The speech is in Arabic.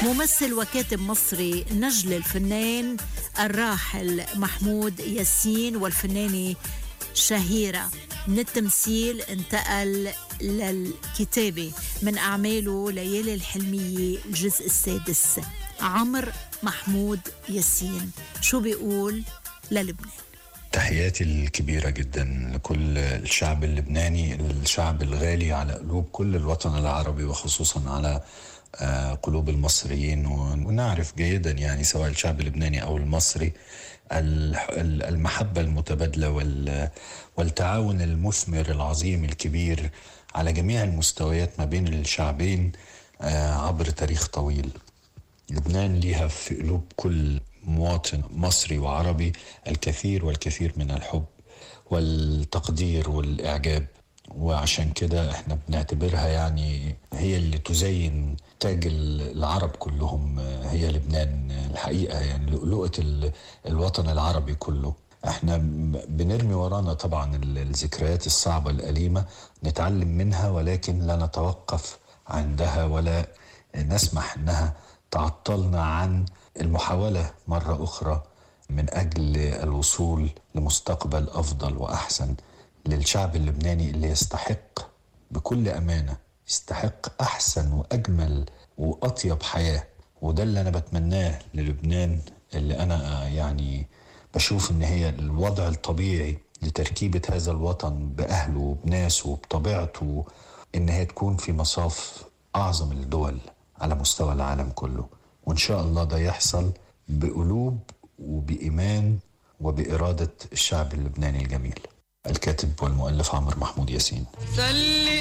ممثل وكاتب مصري نجل الفنان الراحل محمود ياسين والفنانة شهيرة من التمثيل انتقل للكتابة من أعماله ليالي الحلمية الجزء السادس. عمرو محمود ياسين شو بيقول للبنان؟ تحياتي الكبيرة جدا لكل الشعب اللبناني، الشعب الغالي على قلوب كل الوطن العربي وخصوصا على قلوب المصريين. ونعرف جيدا يعني سواء الشعب اللبناني أو المصري المحبة المتبادلة والتعاون المثمر العظيم الكبير على جميع المستويات ما بين الشعبين عبر تاريخ طويل. لبنان ليها في قلوب كل مواطن مصري وعربي الكثير والكثير من الحب والتقدير والإعجاب، وعشان كده احنا بنعتبرها يعني هي اللي تزين تاج العرب كلهم. هي لبنان الحقيقة يعني لؤلؤة الوطن العربي كله. احنا بنرمي ورانا طبعا الذكريات الصعبة الأليمة، نتعلم منها ولكن لا نتوقف عندها ولا نسمح انها تعطلنا عن المحاولة مرة أخرى من أجل الوصول لمستقبل أفضل وأحسن للشعب اللبناني اللي يستحق بكل أمانة، يستحق أحسن وأجمل وأطيب حياة. وده اللي أنا بتمناه للبنان، اللي أنا يعني بشوف إن هي الوضع الطبيعي لتركيبة هذا الوطن بأهله وبناسه وبطبيعته، إن هي تكون في مصاف أعظم الدول على مستوى العالم كله. وإن شاء الله ده يحصل بقلوب وبإيمان وبإرادة الشعب اللبناني الجميل. الكاتب والمؤلف عمرو محمود ياسين.